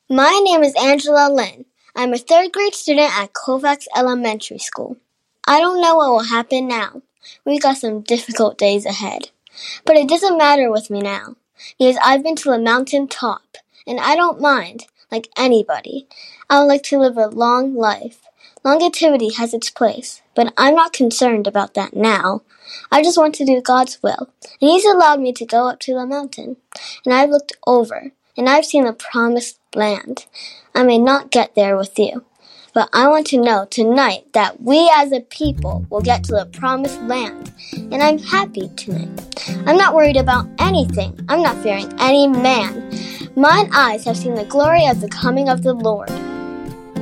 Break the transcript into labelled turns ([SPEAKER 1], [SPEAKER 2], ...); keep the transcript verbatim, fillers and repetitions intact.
[SPEAKER 1] My name is Angela Lynn. I'm a third grade student at Colfax Elementary School. I don't know what will happen now. We've got some difficult days ahead. But it doesn't matter with me now, because I've been to the mountain top, and I don't mind, like anybody. I would like to live a long life. Longevity has its place, but I'm not concerned about that now. I just want to do God's will, and He's allowed me to go up to the mountain. And I've looked over, and I've seen the promised land. I may not get there with you, but I want to know tonight that we as a people will get to the promised land, and I'm happy tonight. I'm not worried about anything. I'm not fearing any man. Mine eyes have seen the glory of the coming of the Lord.